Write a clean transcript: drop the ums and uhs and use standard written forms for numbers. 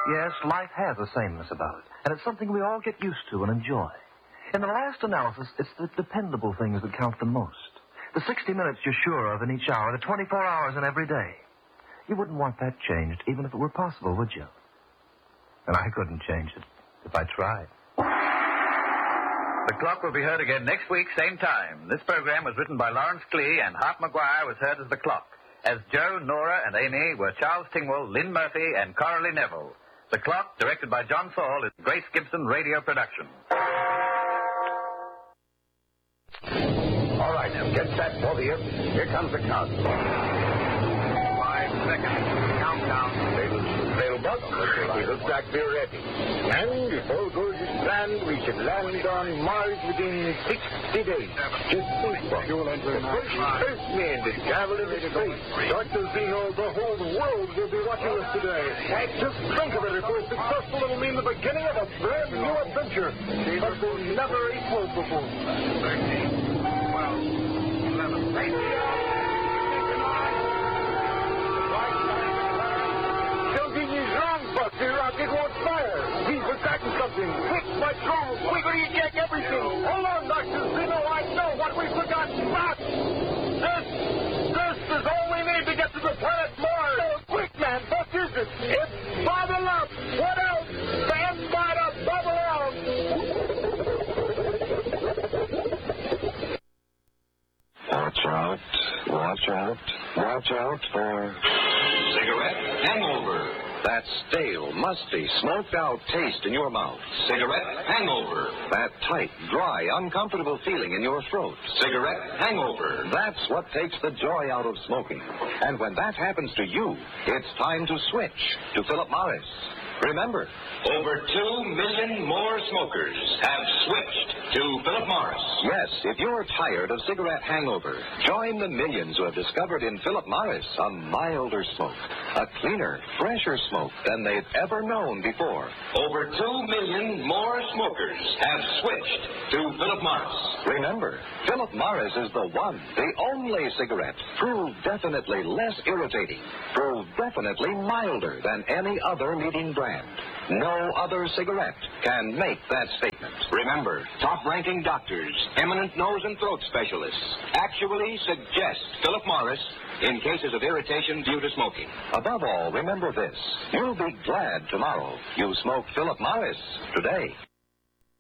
Yes, life has a sameness about it, and it's something we all get used to and enjoy. In the last analysis, it's the dependable things that count the most. The 60 minutes you're sure of in each hour, the 24 hours in every day. You wouldn't want that changed, even if it were possible, would you? And I couldn't change it if I tried. The Clock will be heard again next week, same time. This program was written by Lawrence Klee, and Hart McGuire was heard as the Clock. As Joe, Nora, and Amy were Charles Tingwell, Lynn Murphy, and Coralie Neville. The Clock, directed by John Saul, is a Grace Gibson radio production. All right, now, get set, both of you. Here comes the count. 5 seconds. Countdown. They'll bug. It looks like we're ready. And if all goes as planned, we should land on Mars within 60 days. Just think, Bob. The first men to travel into space. Doctor Zeno, the whole world will be watching us today. Just think of it. If we're successful, it'll mean the beginning of a brand new adventure. But we'll never equal before. 13, 12, 11, 8. The rocket won't fire. We've forgotten something. Quick, my crew, quickly eject everything. Hold on, Dr. Zeno. I know what we've forgotten. But this is all we need to get to the planet Mars. Oh, quick, man. What is it? It's bubble up. What else? Stand by to bubble out. Watch out. Watch out. Watch out for cigarette hangover. That stale, musty, smoked-out taste in your mouth. Cigarette hangover. That tight, dry, uncomfortable feeling in your throat. Cigarette hangover. That's what takes the joy out of smoking. And when that happens to you, it's time to switch to Philip Morris. Remember, over 2 million more smokers have switched to Philip Morris. Yes, if you're tired of cigarette hangover, join the millions who have discovered in Philip Morris a milder smoke, a cleaner, fresher smoke than they've ever known before. Over 2 million more smokers have switched to Philip Morris. Remember, Philip Morris is the one, the only cigarette proved definitely less irritating, proved definitely milder than any other leading brand. No other cigarette can make that statement. Remember, top-ranking doctors, eminent nose and throat specialists actually suggest Philip Morris in cases of irritation due to smoking. Above all, remember this. You'll be glad tomorrow you smoked Philip Morris today.